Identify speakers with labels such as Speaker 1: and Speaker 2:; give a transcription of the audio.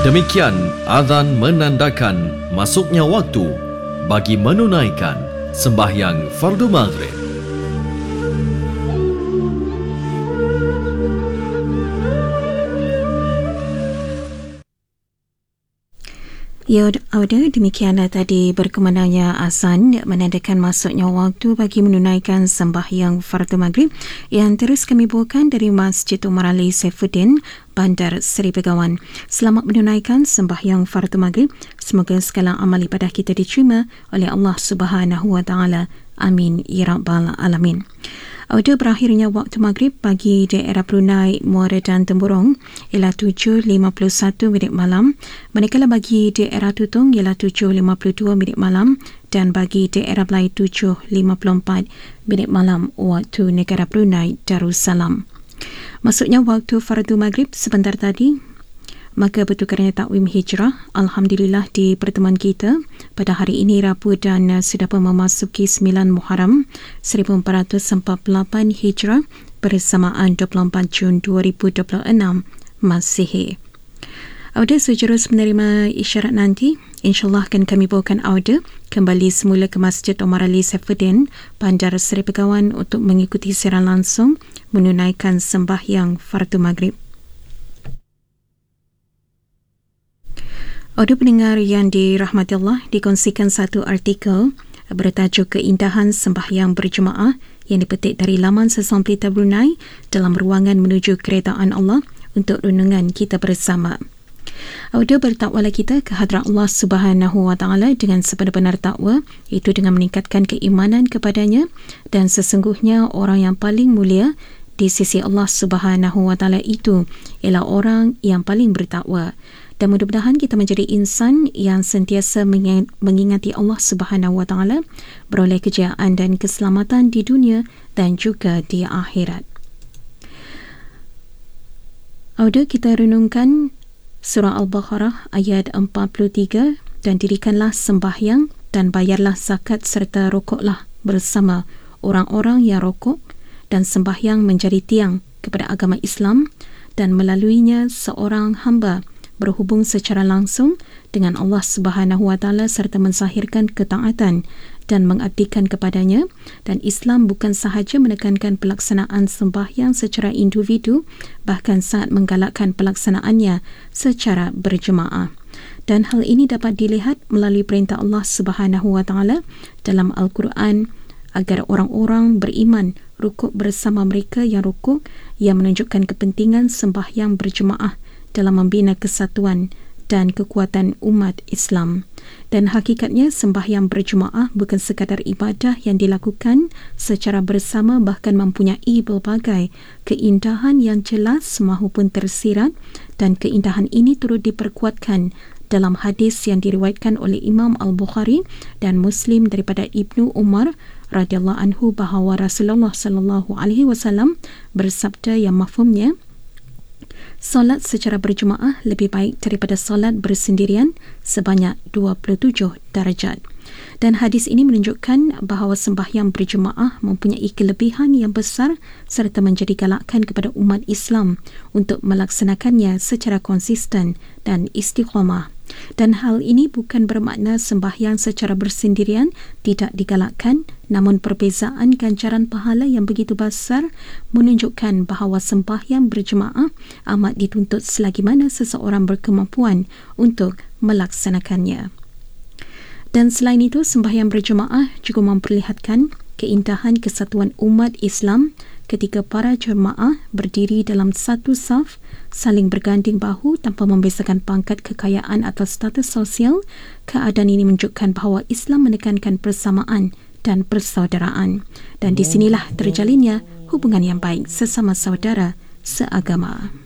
Speaker 1: Demikian azan menandakan masuknya waktu bagi menunaikan sembahyang fardu maghrib.
Speaker 2: Ya, Auda, demikianlah tadi berkumandangnya azan menandakan masuknya waktu bagi menunaikan sembahyang fardu maghrib yang terus kami bawakan dari Masjid Umar Ali Saifuddin, Bandar Seri Begawan. Selamat menunaikan sembahyang fardu maghrib. Semoga segala amal ibadah kita diterima oleh Allah Subhanahu Wa Taala. Amin ya rabbal alamin. Auda, berakhirnya waktu maghrib bagi daerah Brunei, Muara dan Temburong ialah 7.51 minit malam, manakala bagi daerah Tutong ialah 7.52 minit malam dan bagi daerah Belai 7.54 minit malam waktu negara Brunei Darussalam. Masuknya waktu fardu maghrib sebentar tadi, maka bertukarnya takwim hijrah. Alhamdulillah di pertemuan kita pada hari ini Rabu dan sudah pun memasuki 9 Muharram 1448 Hijrah bersamaan 24 Jun 2026 Masihi. Auda, sejurus menerima isyarat nanti, insyaAllah akan kami bawakan Auda kembali semula ke Masjid Umar Ali Saifuddin, Bandar Seri Begawan untuk mengikuti siaran langsung menunaikan sembahyang fardu maghrib. Audio pendengar yang dirahmati Allah, dikongsikan satu artikel bertajuk Keindahan Sembahyang Berjemaah yang dipetik dari laman Sesuatu Berita Brunei dalam ruangan menuju keredaan Allah untuk renungan kita bersama. Audio, bertakwalah kita ke hadrat Allah Subhanahu Wa Taala dengan sebenar-benar takwa, iaitu dengan meningkatkan keimanan kepadanya, dan sesungguhnya orang yang paling mulia di sisi Allah Subhanahu Wa Taala itu ialah orang yang paling bertakwa. Dan mudah-mudahan kita menjadi insan yang sentiasa mengingati Allah Subhanahu Wa Taala, beroleh kejayaan dan keselamatan di dunia dan juga di akhirat. Auda, kita renungkan surah Al-Baqarah ayat 43, dan dirikanlah sembahyang dan bayarlah zakat serta rokoklah bersama orang-orang yang rokok dan sembahyang menjadi tiang kepada agama Islam, dan melaluinya seorang hamba berhubung secara langsung dengan Allah Subhanahu Wa Taala serta mensahirkan ketaatan dan mengabdikan kepadanya. Dan Islam bukan sahaja menekankan pelaksanaan sembahyang secara individu, bahkan saat menggalakkan pelaksanaannya secara berjemaah. Dan hal ini dapat dilihat melalui perintah Allah Subhanahu Wa Taala dalam Al-Quran agar orang-orang beriman rukuk bersama mereka yang rukuk, yang menunjukkan kepentingan sembahyang berjemaah dalam membina kesatuan dan kekuatan umat Islam. Dan hakikatnya sembahyang berjemaah bukan sekadar ibadah yang dilakukan secara bersama, bahkan mempunyai pelbagai keindahan yang jelas maupun tersirat, dan keindahan ini turut diperkuatkan dalam hadis yang diriwayatkan oleh Imam Al-Bukhari dan Muslim daripada Ibnu Umar radhiyallahu anhu bahawa Rasulullah sallallahu alaihi wasallam bersabda yang mafhumnya, solat secara berjemaah lebih baik daripada solat bersendirian sebanyak 27 darajat. Dan hadis ini menunjukkan bahawa sembahyang berjemaah mempunyai kelebihan yang besar serta menjadi galakan kepada umat Islam untuk melaksanakannya secara konsisten dan istiqamah. Dan hal ini bukan bermakna sembahyang secara bersendirian tidak digalakkan, namun perbezaan ganjaran pahala yang begitu besar menunjukkan bahawa sembahyang berjemaah amat dituntut selagi mana seseorang berkemampuan untuk melaksanakannya. Dan selain itu, sembahyang berjemaah juga memperlihatkan keindahan kesatuan umat Islam ketika para jemaah berdiri dalam satu saf, saling berganding bahu tanpa membezakan pangkat, kekayaan atau status sosial. Keadaan ini menunjukkan bahawa Islam menekankan persamaan dan persaudaraan. Dan di sinilah terjalinnya hubungan yang baik sesama saudara seagama.